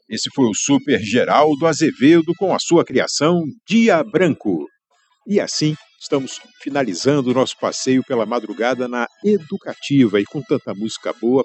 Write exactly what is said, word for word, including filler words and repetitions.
Esse foi o Super Geraldo Azevedo com a sua criação Dia Branco. E assim estamos finalizando o nosso passeio pela madrugada na Educativa, e com tanta música boa